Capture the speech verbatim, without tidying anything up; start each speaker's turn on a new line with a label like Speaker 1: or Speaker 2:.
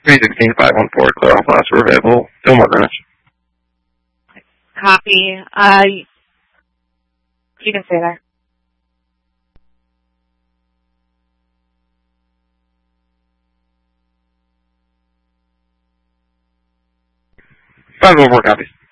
Speaker 1: three sixteen five one four, clear all class are available. Fillmore Greenwich.
Speaker 2: Copy. Uh, you can stay there.
Speaker 1: five one four copies.